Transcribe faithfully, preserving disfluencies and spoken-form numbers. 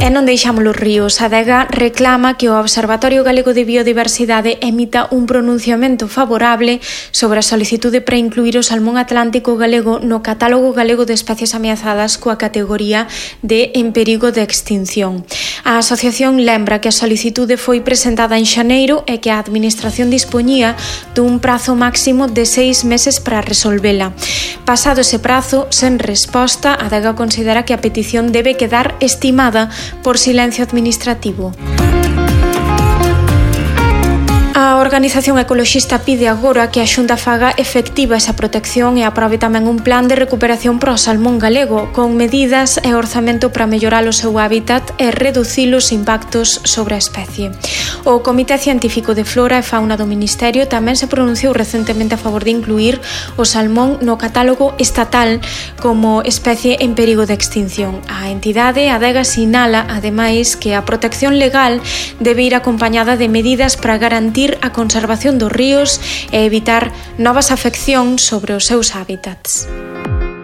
E non deixamos os ríos. A Adega reclama que o Observatorio Galego de Biodiversidade emita un pronunciamento favorable sobre a solicitude para incluir o salmón atlántico galego no Catálogo Galego de Especies Ameazadas coa categoría de en perigo de extinción. A asociación lembra que a solicitude foi presentada en xaneiro e que a Administración dispoñía dun prazo máximo de seis meses para resolvela. Pasado ese prazo, sen resposta, a Adega considera que a petición debe quedar estimada por silencio administrativo. A organización ecoloxista pide agora que a Xunta faga efectiva esa protección e aprobe tamén un plan de recuperación para o salmón galego, con medidas e orzamento para mellorar o seu hábitat e reducir os impactos sobre a especie. O Comité Científico de Flora e Fauna do Ministerio tamén se pronunciou recentemente a favor de incluir o salmón no catálogo estatal como especie en perigo de extinción. A entidade, a Adega, sinala, ademais, que a protección legal debe ir acompañada de medidas para garantir a conservación dos ríos e evitar novas afeccións sobre os seus hábitats.